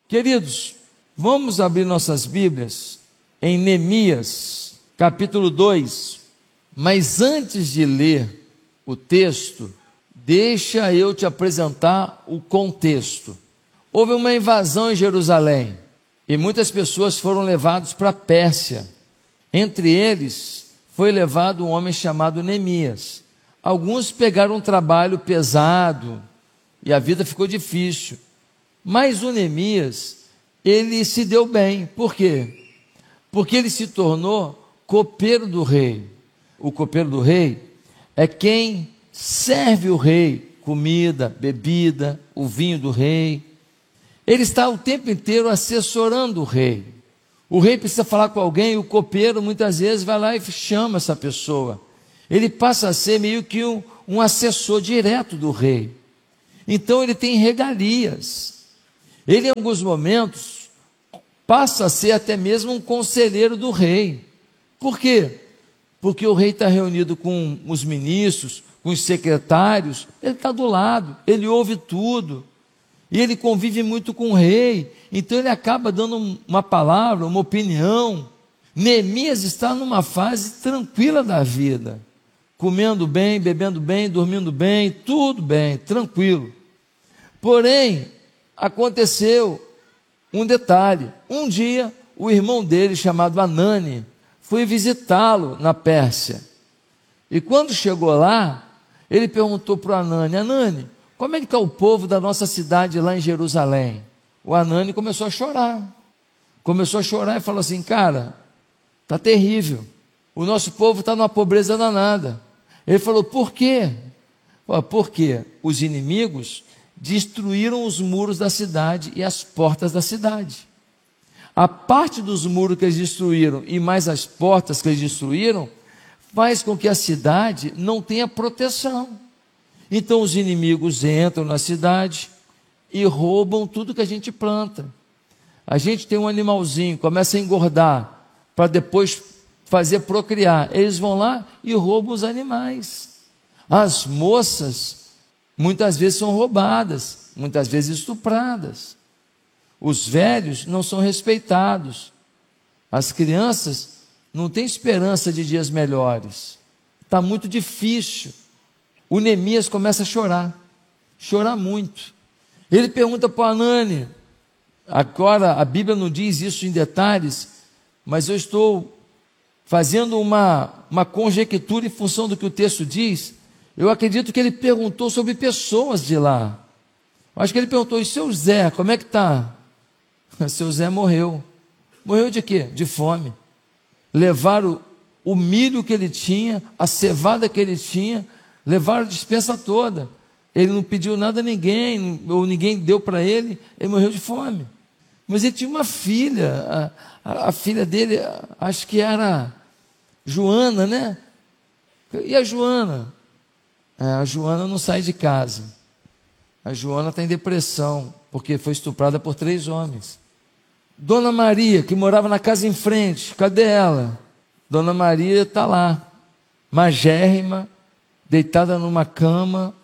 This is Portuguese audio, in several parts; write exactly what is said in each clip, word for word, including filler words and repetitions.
Queridos, vamos abrir nossas Bíblias em Neemias, capítulo dois. Mas antes de ler o texto, deixa eu te apresentar o contexto. Houve uma invasão em Jerusalém e muitas pessoas foram levadas para a Pérsia. Entre eles foi levado um homem chamado Neemias. Alguns pegaram um trabalho pesado e a vida ficou difícil. Mas o Neemias, ele se deu bem. Por quê? Porque ele se tornou copeiro do rei. O copeiro do rei é quem serve o rei comida, bebida, o vinho do rei. Ele está o tempo inteiro assessorando o rei. O rei precisa falar com alguém, o copeiro muitas vezes vai lá e chama essa pessoa. Ele passa a ser meio que um, um assessor direto do rei. Então ele tem regalias. Ele, em alguns momentos, passa a ser até mesmo um conselheiro do rei. Por quê? Porque o rei está reunido com os ministros, com os secretários, ele está do lado, ele ouve tudo, e ele convive muito com o rei, então ele acaba dando uma palavra, uma opinião. Neemias está numa fase tranquila da vida, comendo bem, bebendo bem, dormindo bem, tudo bem, tranquilo. Porém, aconteceu um detalhe. Um dia, o irmão dele, chamado Anani, foi visitá-lo na Pérsia. E quando chegou lá, ele perguntou para o Anani: Anani, como é que está o povo da nossa cidade lá em Jerusalém? O Anani começou a chorar. Começou a chorar e falou assim: cara, está terrível. O nosso povo está numa pobreza danada. Ele falou: por quê? Porque os inimigos destruíram os muros da cidade e as portas da cidade. A parte dos muros que eles destruíram e mais as portas que eles destruíram faz com que a cidade não tenha proteção. Então os inimigos entram na cidade e roubam tudo que a gente planta. A gente tem um animalzinho, começa a engordar para depois fazer procriar. Eles vão lá e roubam os animais. As moças muitas vezes são roubadas, muitas vezes estupradas. Os velhos não são respeitados. As crianças não têm esperança de dias melhores. Está muito difícil. O Neemias começa a chorar, chorar muito. Ele pergunta para o Anani, agora a Bíblia não diz isso em detalhes, mas eu estou fazendo uma, uma conjectura em função do que o texto diz. Eu acredito que ele perguntou sobre pessoas de lá. Acho que ele perguntou: e seu Zé, como é que está? Seu Zé morreu. Morreu de quê? De fome. Levaram o milho que ele tinha, a cevada que ele tinha, levaram a despensa toda. Ele não pediu nada a ninguém, ou ninguém deu para ele, ele morreu de fome. Mas ele tinha uma filha, a, a, a filha dele, acho que era Joana, né? E a Joana? É, a Joana não sai de casa. A Joana está em depressão, porque foi estuprada por três homens. Dona Maria, que morava na casa em frente, cadê ela? Dona Maria está lá, magérrima, deitada numa cama,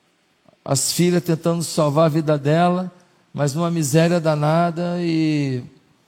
as filhas tentando salvar a vida dela, mas numa miséria danada e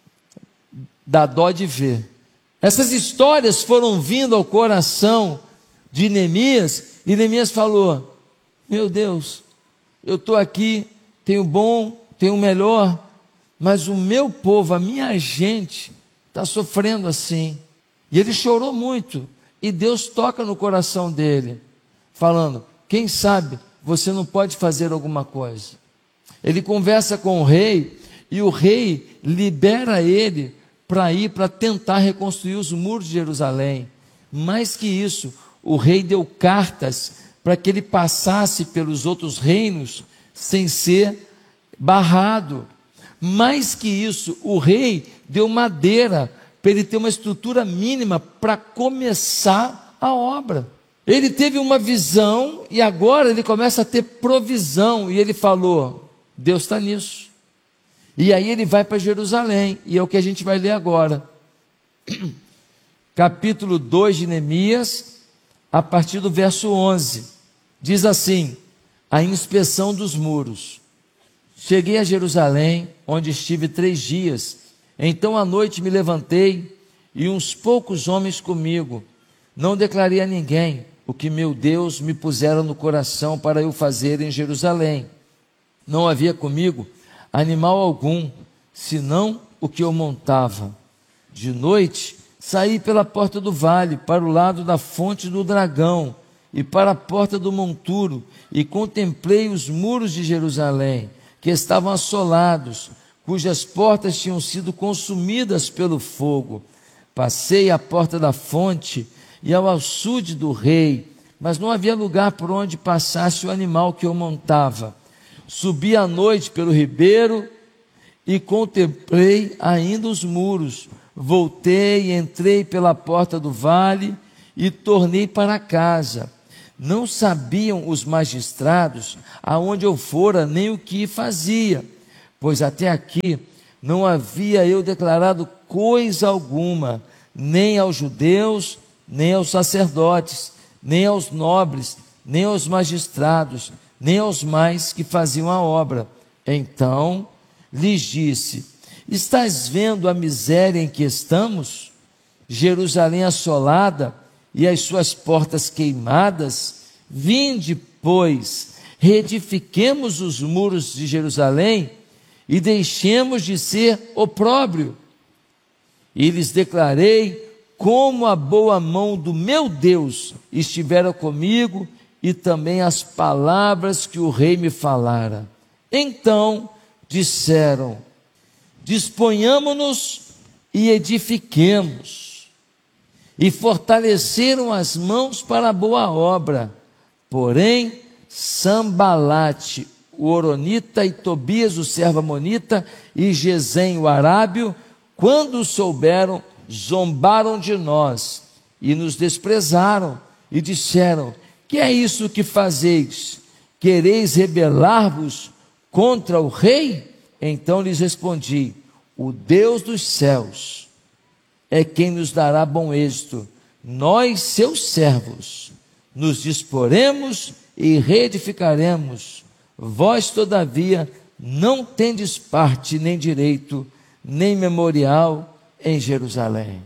dá dó de ver. Essas histórias foram vindo ao coração de Neemias, e Neemias falou: meu Deus, eu estou aqui, tenho bom, tenho melhor, mas o meu povo, a minha gente, está sofrendo assim. E ele chorou muito, e Deus toca no coração dele, falando: quem sabe você não pode fazer alguma coisa. Ele conversa com o rei, e o rei libera ele para ir para tentar reconstruir os muros de Jerusalém. Mais que isso, o rei deu cartas para que ele passasse pelos outros reinos sem ser barrado. Mais que isso, o rei deu madeira para ele ter uma estrutura mínima para começar a obra. Ele teve uma visão e agora ele começa a ter provisão, e ele falou: Deus está nisso. E aí ele vai para Jerusalém, e é o que a gente vai ler agora. Capítulo dois de Neemias, a partir do verso onze. Diz assim: a inspeção dos muros. Cheguei a Jerusalém, onde estive três dias. Então à noite me levantei, e uns poucos homens comigo. Não declarei a ninguém o que meu Deus me pusera no coração para eu fazer em Jerusalém. Não havia comigo animal algum, senão o que eu montava. De noite, saí pela porta do vale, para o lado da fonte do dragão, e para a porta do monturo, e contemplei os muros de Jerusalém, que estavam assolados, cujas portas tinham sido consumidas pelo fogo. Passei à porta da fonte e ao açude do rei, mas não havia lugar por onde passasse o animal que eu montava. Subi à noite pelo ribeiro e contemplei ainda os muros. Voltei e entrei pela porta do vale e tornei para casa. Não sabiam os magistrados aonde eu fora, nem o que fazia, pois até aqui não havia eu declarado coisa alguma, nem aos judeus, nem aos sacerdotes, nem aos nobres, nem aos magistrados, nem aos mais que faziam a obra. Então lhes disse: estás vendo a miséria em que estamos? Jerusalém assolada e as suas portas queimadas? Vinde, pois, reedifiquemos os muros de Jerusalém e deixemos de ser opróbrio. E lhes declarei como a boa mão do meu Deus estivera comigo, e também as palavras que o rei me falara. Então disseram: disponhamo-nos e edifiquemos. E fortaleceram as mãos para a boa obra. Porém, Sambalate, o horonita, e Tobias, o servo amonita, e Gesem, o arábio, quando souberam, zombaram de nós e nos desprezaram e disseram: que é isso que fazeis? Quereis rebelar-vos contra o rei? Então lhes respondi: o Deus dos céus é quem nos dará bom êxito. Nós, seus servos, nos disporemos e reedificaremos. Vós, todavia, não tendes parte, nem direito, nem memorial em Jerusalém.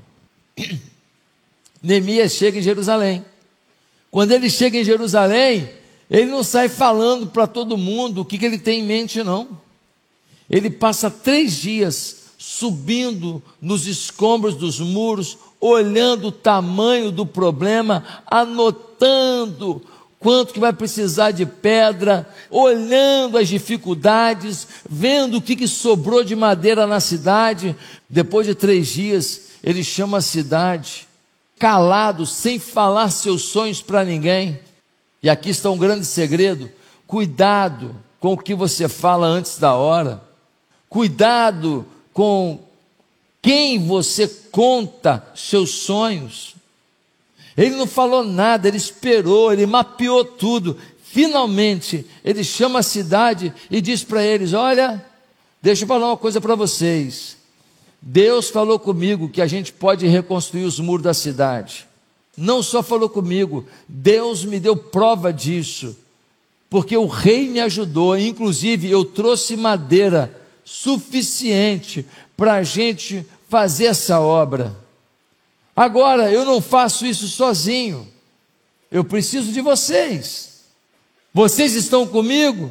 Neemias chega em Jerusalém. Quando ele chega em Jerusalém, ele não sai falando para todo mundo o que, que ele tem em mente, não. Ele passa três dias subindo nos escombros dos muros, olhando o tamanho do problema, anotando quanto que vai precisar de pedra, olhando as dificuldades, vendo o que, que sobrou de madeira na cidade. Depois de três dias, ele chama a cidade, calado, sem falar seus sonhos para ninguém. E aqui está um grande segredo: cuidado com o que você fala antes da hora, cuidado com quem você conta seus sonhos. Ele não falou nada, ele esperou, ele mapeou tudo. Finalmente, ele chama a cidade e diz para eles: olha, deixa eu falar uma coisa para vocês. Deus falou comigo que a gente pode reconstruir os muros da cidade. Não só falou comigo, Deus me deu prova disso, porque o rei me ajudou. Inclusive eu trouxe madeira suficiente para a gente fazer essa obra. Agora, eu não faço isso sozinho, eu preciso de vocês. Vocês estão comigo?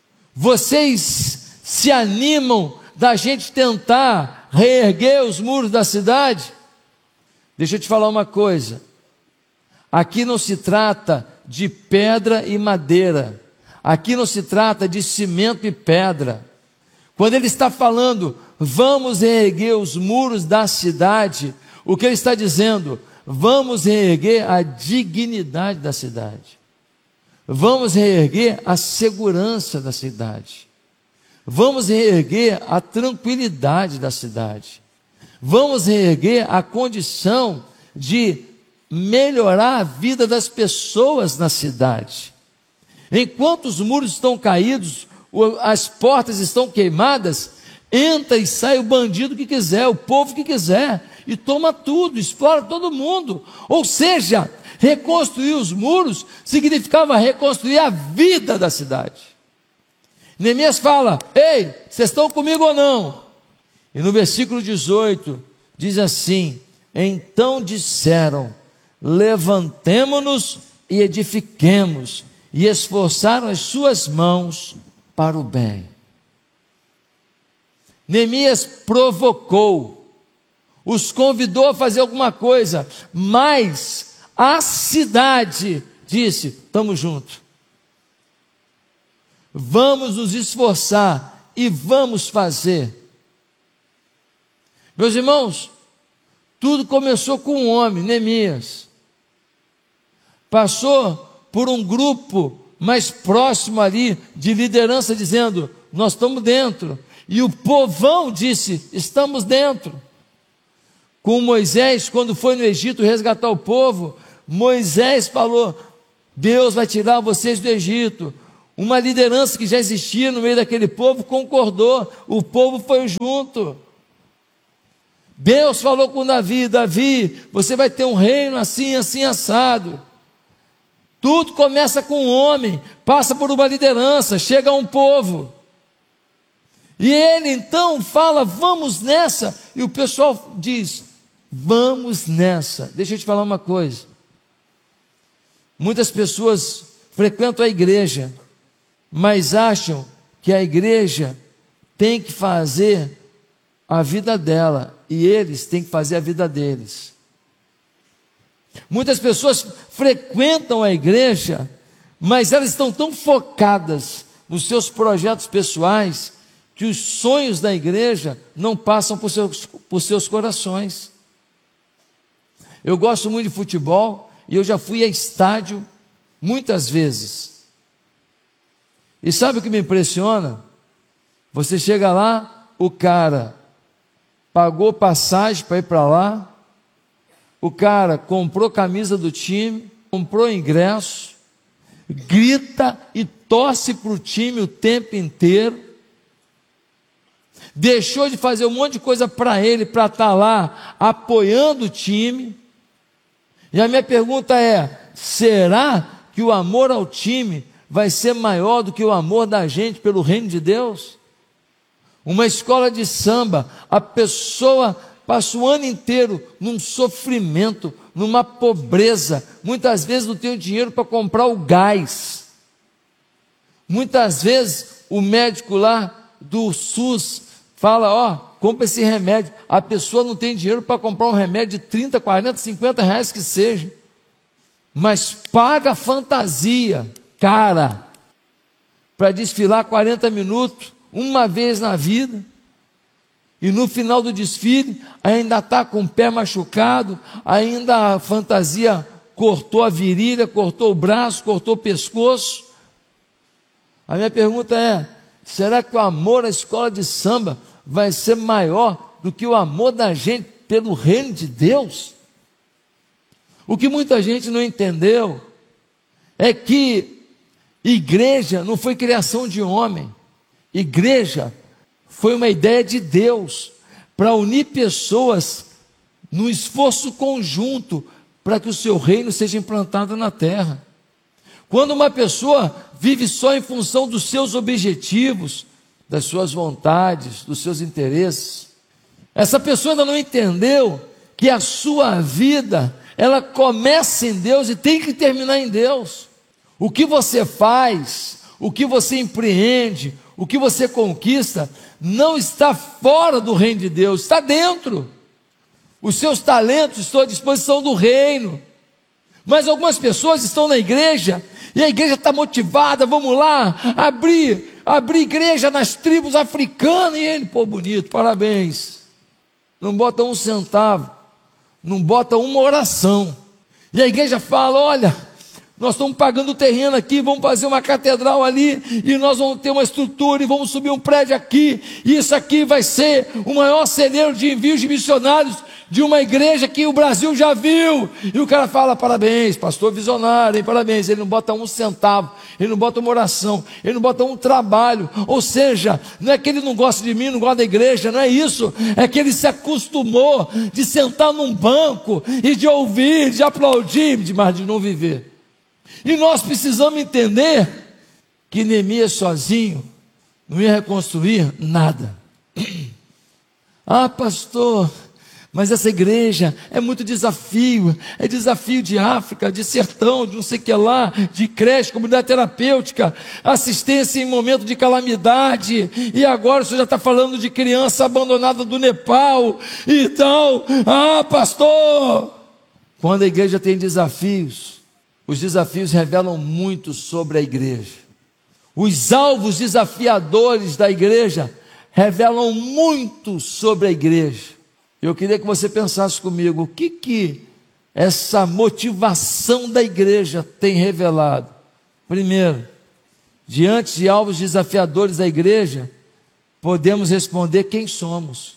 Vocês se animam da gente tentar reerguer os muros da cidade? Deixa eu te falar uma coisa: aqui não se trata de pedra e madeira, aqui não se trata de cimento e pedra. Quando ele está falando, vamos reerguer os muros da cidade, o que ele está dizendo? Vamos reerguer a dignidade da cidade, vamos reerguer a segurança da cidade, vamos reerguer a tranquilidade da cidade, vamos reerguer a condição de melhorar a vida das pessoas na cidade. Enquanto os muros estão caídos, as portas estão queimadas, entra e sai o bandido que quiser, o povo que quiser, e toma tudo, explora todo mundo. Ou seja, reconstruir os muros significava reconstruir a vida da cidade. Neemias fala: ei, vocês estão comigo ou não? E no versículo dezoito diz assim: então disseram: levantemo-nos e edifiquemos, e esforçaram as suas mãos para o bem. Neemias provocou, os convidou a fazer alguma coisa, mas a cidade disse: estamos juntos, vamos nos esforçar e vamos fazer. Meus irmãos, tudo começou com um homem, Neemias, passou por um grupo mais próximo ali, de liderança, dizendo: nós estamos dentro, e o povão disse: estamos dentro. Com Moisés, quando foi no Egito resgatar o povo, Moisés falou: Deus vai tirar vocês do Egito. Uma liderança que já existia no meio daquele povo concordou, o povo foi junto. Deus falou com Davi: Davi, você vai ter um reino assim, assim, assado. Tudo começa com um homem, passa por uma liderança, chega a um povo. E ele então fala: vamos nessa. E o pessoal diz: vamos nessa. Deixa eu te falar uma coisa. Muitas pessoas frequentam a igreja, mas acham que a igreja tem que fazer a vida dela, e eles têm que fazer a vida deles. Muitas pessoas frequentam a igreja, mas elas estão tão focadas nos seus projetos pessoais, que os sonhos da igreja não passam por seus, por seus corações. Eu gosto muito de futebol, e eu já fui a estádio muitas vezes. E sabe o que me impressiona? Você chega lá, o cara pagou passagem para ir para lá, o cara comprou camisa do time, comprou ingresso, grita e torce para o time o tempo inteiro, deixou de fazer um monte de coisa para ele, para estar lá apoiando o time. E a minha pergunta é: será que o amor ao time vai ser maior do que o amor da gente pelo reino de Deus? Uma escola de samba, a pessoa passa o ano inteiro num sofrimento, numa pobreza, muitas vezes não tem o dinheiro para comprar o gás. Muitas vezes o médico lá do SUS fala: ó, compra esse remédio. A pessoa não tem dinheiro para comprar um remédio de trinta, quarenta, cinquenta reais que seja, mas paga fantasia cara para desfilar quarenta minutos uma vez na vida, e no final do desfile ainda está com o pé machucado, ainda a fantasia cortou a virilha, cortou o braço, cortou o pescoço. A minha pergunta é: será que o amor à escola de samba vai ser maior do que o amor da gente pelo reino de Deus? O que muita gente não entendeu é que igreja não foi criação de homem. Igreja foi uma ideia de Deus para unir pessoas num esforço conjunto para que o seu reino seja implantado na terra. Quando uma pessoa vive só em função dos seus objetivos, das suas vontades, dos seus interesses, essa pessoa ainda não entendeu que a sua vida, ela começa em Deus e tem que terminar em Deus. O que você faz, o que você empreende, o que você conquista, não está fora do reino de Deus, está dentro. Os seus talentos estão à disposição do reino. Mas algumas pessoas estão na igreja, e a igreja está motivada: vamos lá, abrir, abrir igreja nas tribos africanas. E ele: pô, bonito, parabéns. Não bota um centavo, não bota uma oração. E a igreja fala: olha, nós estamos pagando o terreno aqui, vamos fazer uma catedral ali, e nós vamos ter uma estrutura, e vamos subir um prédio aqui, e isso aqui vai ser o maior celeiro de envios de missionários de uma igreja que o Brasil já viu. E o cara fala: parabéns, pastor visionário, hein? Parabéns. Ele não bota um centavo, ele não bota uma oração, ele não bota um trabalho. Ou seja, não é que ele não gosta de mim, não gosta da igreja, não é isso, é que ele se acostumou de sentar num banco e de ouvir, de aplaudir, mas de não viver. E nós precisamos entender que Neemias sozinho não ia reconstruir nada. Ah, pastor, mas essa igreja é muito desafio, é desafio de África, de sertão, de não sei o que lá, de creche, comunidade terapêutica, assistência em momento de calamidade, e agora o senhor já está falando de criança abandonada do Nepal e tal. Ah, pastor, quando a igreja tem desafios, os desafios revelam muito sobre a igreja. Os alvos desafiadores da igreja revelam muito sobre a igreja. Eu queria que você pensasse comigo, o que que essa motivação da igreja tem revelado? Primeiro, diante de alvos desafiadores da igreja, podemos responder quem somos.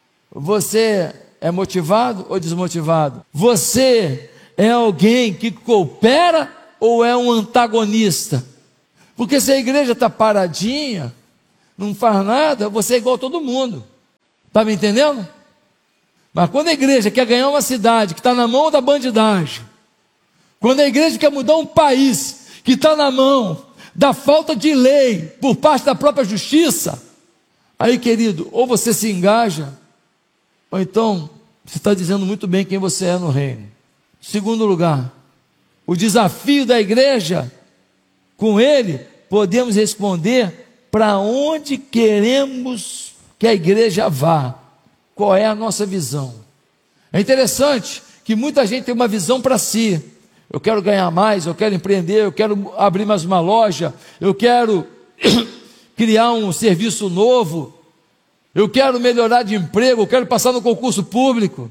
Você é motivado ou desmotivado? Você é alguém que coopera ou é um antagonista? Porque se a igreja está paradinha, não faz nada, você é igual a todo mundo. Está me entendendo? Mas quando a igreja quer ganhar uma cidade que está na mão da bandidagem, quando a igreja quer mudar um país que está na mão da falta de lei por parte da própria justiça, aí, querido, ou você se engaja, ou então você está dizendo muito bem quem você é no reino. Segundo lugar, o desafio da igreja, com ele, podemos responder para onde queremos que a igreja vá. Qual é a nossa visão? É interessante que muita gente tem uma visão para si. Eu quero ganhar mais, eu quero empreender, eu quero abrir mais uma loja, eu quero criar um serviço novo, eu quero melhorar de emprego, eu quero passar no concurso público.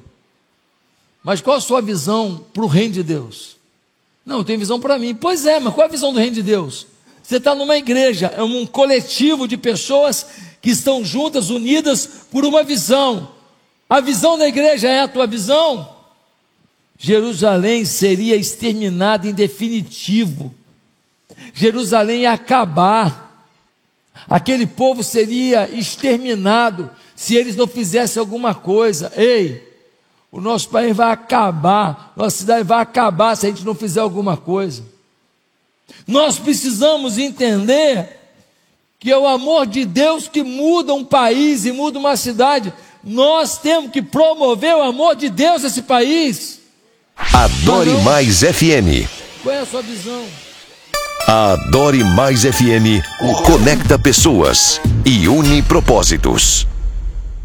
Mas qual a sua visão para o reino de Deus? Não, eu tenho visão para mim. Pois é, mas qual é a visão do reino de Deus? Você está numa igreja, é um coletivo de pessoas que estão juntas, unidas por uma visão. A visão da igreja é a tua visão? Jerusalém seria exterminada em definitivo. Jerusalém ia acabar. Aquele povo seria exterminado se eles não fizessem alguma coisa. Ei, o nosso país vai acabar, nossa cidade vai acabar se a gente não fizer alguma coisa. Nós precisamos entender que é o amor de Deus que muda um país e muda uma cidade. Nós temos que promover o amor de Deus nesse país. Adore Não. Mais F M. Qual é a sua visão? A Adore Mais F M conecta pessoas e une propósitos.